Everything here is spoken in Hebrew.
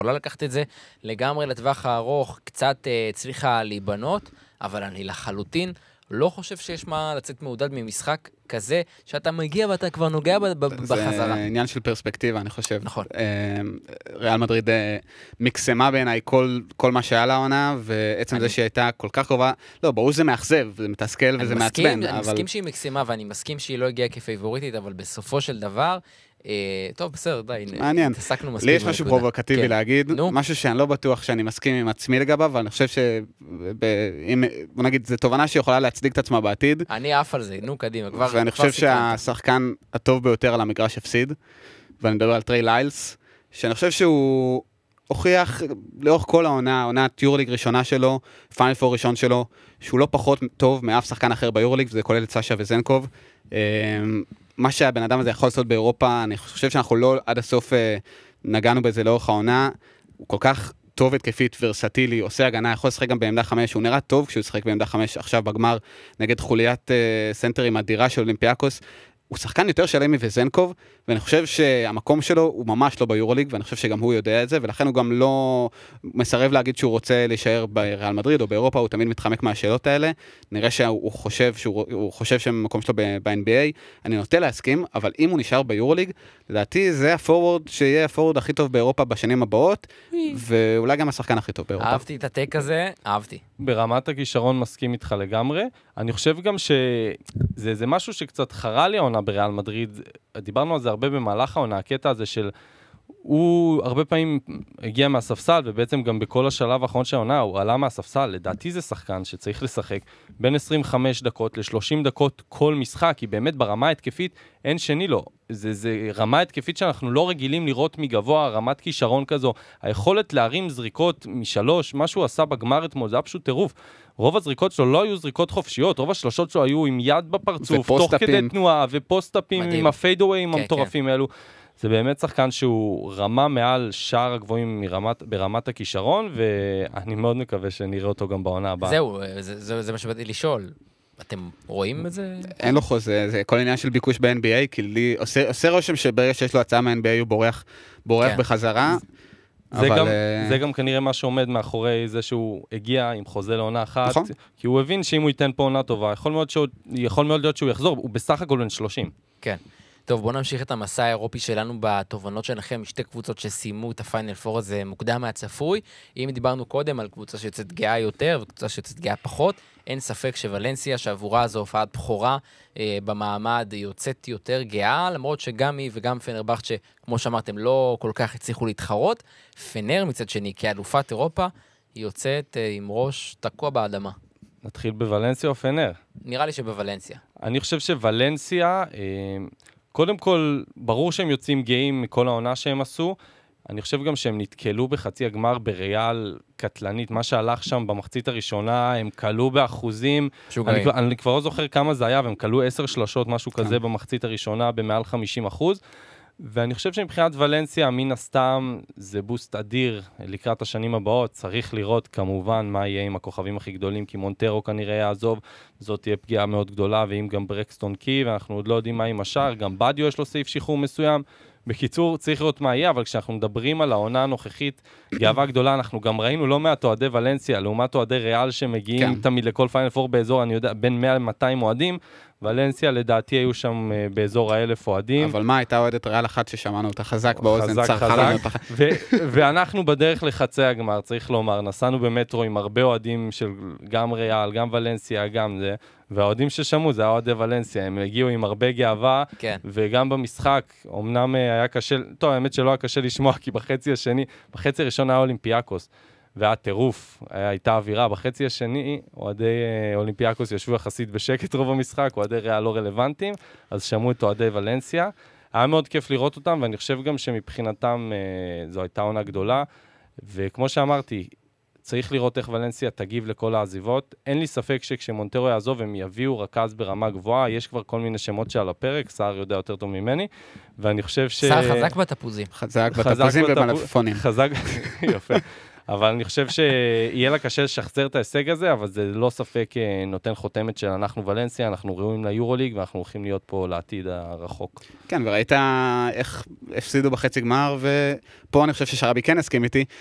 יכולה לקחת את זה לגמרי לטווח הארוך, קצת הצליחה להיבנות, אבל אני לחלוטין לא חושב שיש מה לצאת מעודד ממשחק כזה, שאתה מגיע ואתה כבר נוגע בחזרה. זה עניין של פרספקטיבה, אני חושב. נכון. ריאל מדריד מקסמה בעיניי כל מה שהיה לעונה, ועצם זה שהיא הייתה כל כך קרובה, לא, ברור שזה מאכזב, זה מתסכל וזה מעצבן. אני מסכים שהיא מקסמה, ואני מסכים שהיא לא הגיעה כפייבוריטית, אבל בסופו של דבר, טוב, בסדר, די, מעניין. התעסקנו מספיק. לי יש משהו פרובוקטיבי להגיד, משהו שאני לא בטוח שאני מסכים עם עצמי לגביו, אבל אני חושב בוא נגיד, זו תובנה שיכולה להצדיק את עצמה בעתיד. אני עף על זה, נו, קדימה. ואני חושב שהשחקן הטוב ביותר על המגרש הפסיד, ואני מדבר על טריי ליילס, שאני חושב שהוא הוכיח לאורך כל העונה, עונת יורוליג ראשונה שלו, פיינל פור ראשון שלו, שהוא לא פחות טוב מאף שחקן אחר ביורוליג, וזה כולל את סשה וזנקוב. מה שהבן אדם הזה יכול לעשות באירופה, אני חושב שאנחנו לא עד הסוף נגענו בזה לאורך העונה, הוא כל כך טוב התקפית, ורסטילי, עושה הגנה, יכול לשחק גם בעמדה 5, הוא נראה טוב כשהוא שחק בעמדה 5 עכשיו בגמר, נגד חוליית סנטרים אדירה של אולימפיאקוס, הוא שחקן יותר שלמי וזנקוב, ואני חושב שהמקום שלו הוא ממש לא ביורוליג, ואני חושב שגם הוא יודע את זה, ולכן הוא גם לא מסרב להגיד שהוא רוצה להישאר בריאל מדריד או באירופה, הוא תמיד מתחמק מהשאלות האלה, נראה שהוא חושב שהמקום שלו ב-NBA, אני נוטה להסכים, אבל אם הוא נשאר ביורוליג, לדעתי זה הפורוורד שיהיה הפורוורד הכי טוב באירופה בשנים הבאות, ואולי גם השחקן הכי טוב באירופה. אהבתי את הטק הזה, אהבתי. ברמת הכישרון מסכים איתך לגמרי. אני חושב גם שזה משהו שקצת חרה לי העונה בריאל מדריד. דיברנו על זה הרבה במהלך העונה, הקטע הזה של הוא הרבה פעמים הגיע מהספסל, ובעצם גם בכל השלב האחרון של העונה, הוא עלה מהספסל. לדעתי זה שחקן שצריך לשחק בין 25 דקות ל-30 דקות כל משחק, כי באמת ברמה התקפית אין שני לו. זה רמה התקפית שאנחנו לא רגילים לראות מגבוה, רמת כישרון כזו. היכולת להרים זריקות משלוש, מה שהוא עשה בגמר אתמול, זה היה פשוט טירוף. רוב הזריקות שלו לא היו זריקות חופשיות, רוב השלושות שלו היו עם יד בפרצוף, תוך כדי תנועה, ופוסט-אפים עם הפיידוויים המטורפים האלו. זה באמת שחקן שהוא רמה מעל שער הגבוהים ברמת הכישרון, ואני מאוד מקווה שנראה אותו גם בעונה הבאה. זהו, זה מה שבאתי לשאול. אתם רואים את זה? אין לו חוזה, זה כל עניין של ביקוש ב-NBA, כי לי עושה רושם שברגע שיש לו הצעה מה-NBA הוא בורח בחזרה. זה גם כנראה מה שעומד מאחורי זה שהוא הגיע עם חוזה לעונה אחת, כי הוא הבין שאם הוא ייתן פה עונה טובה, יכול מאוד להיות שהוא יחזור, הוא בסך הכל בן 30. כן. טוב, בואו נמשיך את המסע האירופי שלנו בתובנות שלכם, שתי קבוצות שסיימו את הפיינל פור הזה מוקדם מהצפוי. אם דיברנו קודם על קבוצה שיוצאת גאה יותר וקבוצה שיוצאת גאה פחות, אין ספק שוולנסיה, שעבורה זו הופעת בחורה במעמד, יוצאת יותר גאה, למרות שגם היא וגם פנרבכצ'ה, כמו שאמרתם, לא כל כך הצליחו להתחרות. פנר מצד שני, כאלופת אירופה, היא יוצאת עם ראש תקוע באדמה. נתחיל בוולנסיה או פנר? נראה לי שבוולנסיה. אני חושב שוולנסיה, קודם כל, ברור שהם יוצאים גאים מכל העונה שהם עשו, אני חושב גם שהם נתקלו בחצי הגמר בריאל קטלנית, מה שהלך שם במחצית הראשונה, הם קלו באחוזים, אני כבר לא זוכר כמה זה היה, והם קלו 10 שלשות, משהו כזה במחצית הראשונה, במעל 50%, ואני חושב שמבחינת ולנסיה, מן הסתם, זה בוסט אדיר לקראת השנים הבאות, צריך לראות כמובן מה יהיה עם הכוכבים הכי גדולים, כי מונטרו כנראה יעזוב, זאת תהיה פגיעה מאוד גדולה, ואם גם ברקסטון קי, ואנחנו עוד לא יודעים מה עם השאר, גם בדיו יש לו סעיף שחרור מסוים, בקיצור, צריך לראות מה יהיה, אבל כשאנחנו מדברים על העונה הנוכחית, גאווה גדולה, אנחנו גם ראינו לא מעט אוהדי ולנסיה, לעומת אוהדי ריאל שמגיעים תמיד לכל פיינל פור באזור, אני יודע, בין 100 ל-200 אוהדים, ולנסיה לדעתי היו שם באזור 1,000 אוהדים. אבל מה, הייתה אוהדת ריאל אחת ששמענו אותה חזק באוזן, צרחה לנו אותה. ואנחנו בדרך לחצי הגמר, צריך לומר, נסענו במטרו עם הרבה אוהדים של גם ריאל, גם ולנסיה, גם זה, והאוהדים ששמעו, זה האוהדי ולנסיה, הם הגיעו עם הרבה גאווה, וגם במשחק, אמנם היה קשה, טוב, האמת שלא היה קשה לשמוע, כי בחצי הראשון היה אולימפיאקוס, והיה טירוף, הייתה אווירה. בחצי השני, אוהדי אולימפיאקוס ישבו יחסית בשקט רוב המשחק, אוהדי ריאל לא רלוונטיים, אז שמעו את אוהדי ולנסיה. היה מאוד כיף לראות אותם, ואני חושב גם שמבחינתם זו הייתה עונה גדולה, וכמו שאמרתי, צריך לראות איך ולנסיה תגיב לכל העזיבות. אין לי ספק שכשמונטרו יעזוב הם יביאו רכז ברמה גבוהה, יש כבר כל מיני שמות שעל הפרק, סער יודע יותר טוב ממני, ואני חושב סער חזק בתפוזים. חזק בתפוזים ובמלפפונים. חזק, יפה. אבל אני חושב שיהיה לה קשה לשחזר את ההישג הזה, אבל זה לא ספק נותן חותמת של אנחנו ולנסיה, אנחנו ראויים ליורוליג, ואנחנו הולכים להיות פה לעתיד הרחוק. כן, וראית איך הפסידו בחצי גמר, ופה אני חושב ששרבי כן הסכים איתי,